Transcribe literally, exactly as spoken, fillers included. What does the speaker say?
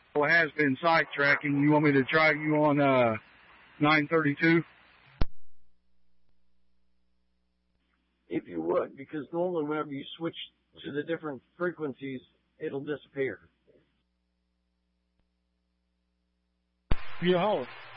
has been site tracking. You want me to try you on uh, nine thirty-two? If you would, because normally whenever you switch to the different frequencies, it'll disappear. Yeah, hold.